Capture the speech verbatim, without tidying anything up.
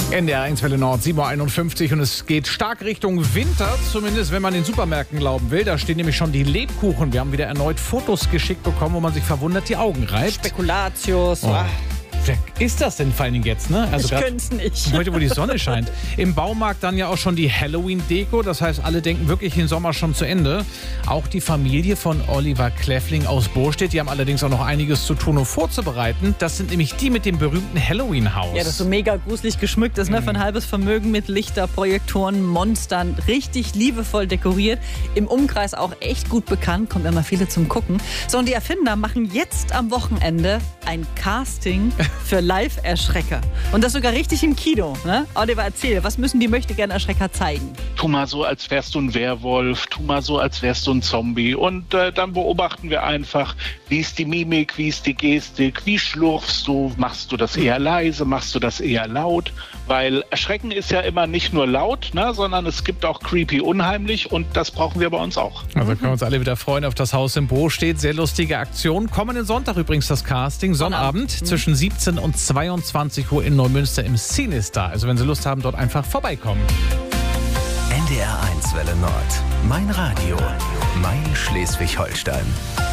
N D R eins Welle Nord, sieben Uhr einundfünfzig und es geht stark Richtung Winter, zumindest wenn man den Supermärkten glauben will. Da stehen nämlich schon die Lebkuchen. Wir haben wieder erneut Fotos geschickt bekommen, wo man sich verwundert die Augen reibt. Spekulatius. Oh. Wer ist das denn vor allen Dingen jetzt, ne? Also ich könnte es nicht. Heute, wo die Sonne scheint. Im Baumarkt dann ja auch schon die Halloween-Deko. Das heißt, alle denken wirklich den Sommer schon zu Ende. Auch die Familie von Oliver Kläffling aus Bostedt. Die haben allerdings auch noch einiges zu tun und vorzubereiten. Das sind nämlich die mit dem berühmten Halloween-Haus. Ja, das so mega gruselig geschmückt ist, ne? Für ein halbes Vermögen mit Lichter, Projektoren, Monstern. Richtig liebevoll dekoriert. Im Umkreis auch echt gut bekannt. Kommen immer viele zum Gucken. So, und die Erfinder machen jetzt am Wochenende ein Casting für Live-Erschrecker. Und das sogar richtig im Kino. Ne? Oliver, erzähl, was müssen die Möchtegern-Erschrecker zeigen? Tu mal so, als wärst du ein Werwolf, tu mal so, als wärst du ein Zombie. Und äh, dann beobachten wir einfach, wie ist die Mimik, wie ist die Gestik, wie schlurfst du, machst du das eher leise, machst du das eher laut? Weil Erschrecken ist ja immer nicht nur laut, ne, sondern es gibt auch creepy unheimlich und das brauchen wir bei uns auch. Also können wir uns alle wieder freuen auf das Haus im Bostedt. Sehr lustige Aktion. Kommenden Sonntag übrigens das Casting, Sonnabend, mhm. zwischen siebzehn und zweiundzwanzig Uhr in Neumünster im Cinestar. Also wenn Sie Lust haben, dort einfach vorbeikommen. N D R eins Welle Nord. Mein Radio. Mein Schleswig-Holstein.